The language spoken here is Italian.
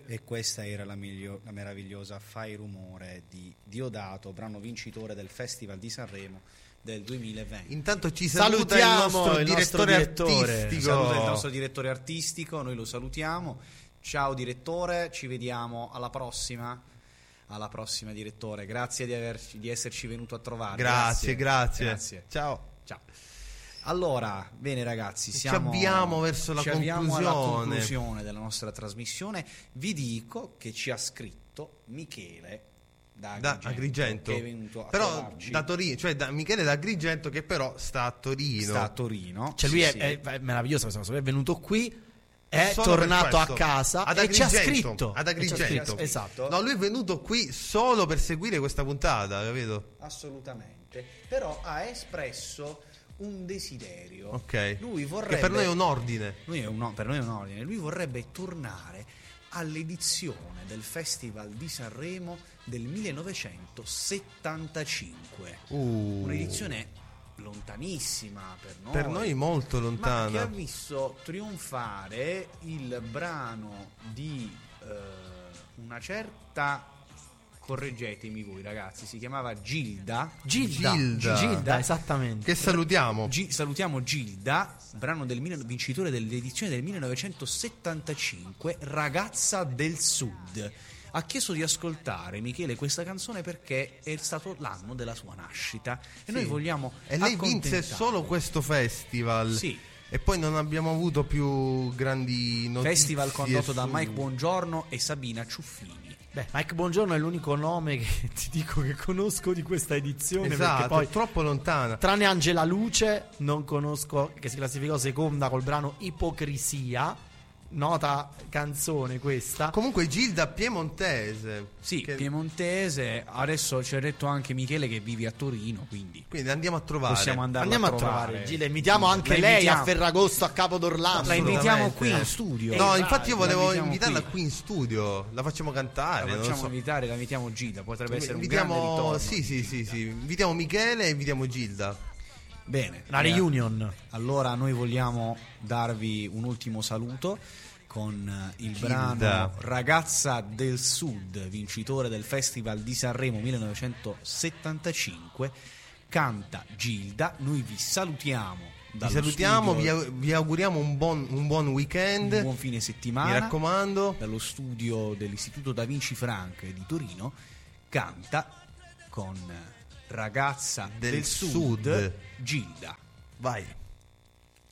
E questa era la meravigliosa Fai Rumore di Diodato, brano vincitore del Festival di Sanremo del 2020. Intanto ci salutiamo il nostro direttore artistico. Saluta il nostro direttore artistico, noi lo salutiamo. Ciao direttore, ci vediamo alla prossima. Alla prossima direttore, grazie di esserci venuto a trovare. Grazie. Ciao. Allora, bene ragazzi, ci avviamo verso la conclusione della nostra trasmissione. Vi dico che ci ha scritto Michele da Agrigento, che è venuto a trovarci. Da Torino, cioè Michele da Agrigento, che però sta a Torino. Cioè lui è meraviglioso questa cosa, è venuto qui, è tornato a casa e ci ha scritto ad Agrigento. Esatto. No, lui è venuto qui solo per seguire questa puntata, capito? Assolutamente. Però ha espresso un desiderio. Ok. Lui vorrebbe, che per noi è un ordine. Per noi è un ordine. Lui vorrebbe tornare all'edizione del Festival di Sanremo del 1975. Un'edizione lontanissima per noi. Per noi molto lontana. Ma che ha visto trionfare il brano di una certa, correggetemi voi ragazzi, si chiamava Gilda, esattamente, che salutiamo. Salutiamo Gilda, brano vincitore dell'edizione del 1975, Ragazza del Sud. Ha chiesto di ascoltare, Michele, questa canzone perché è stato l'anno della sua nascita e noi vogliamo lei vinse solo questo festival. Sì. E poi non abbiamo avuto più grandi notizie. Festival condotto da Mike Bongiorno e Sabina Ciuffini. Mike Bongiorno è l'unico nome che ti dico che conosco di questa edizione. Esatto, perché poi è troppo lontana. Tranne Angela Luce non conosco, che si classificò seconda col brano Ipocrisia. Nota canzone questa. Comunque Gilda piemontese. Sì, piemontese. Adesso ci ha detto anche Michele che vivi a Torino, quindi andiamo a trovare. Possiamo andiamo a trovare Gilda. Invitiamo anche lei a Ferragosto, a Capo d'Orlando. La invitiamo qui in studio. No, infatti io volevo invitarla qui in studio. La facciamo cantare. La facciamo invitare, la invitiamo Gilda. Potrebbe essere un grande ritorno. Sì. Invitiamo Michele e invitiamo Gilda. Bene, la reunion. Allora noi vogliamo darvi un ultimo saluto con il brano Ragazza del Sud, vincitore del Festival di Sanremo 1975. Canta Gilda. Noi vi salutiamo. Vi salutiamo, vi auguriamo un buon weekend, un buon fine settimana. Mi raccomando, dallo studio dell'Istituto Da Vinci Frank di Torino. Canta con Ragazza del Sud, Gilda. Vai.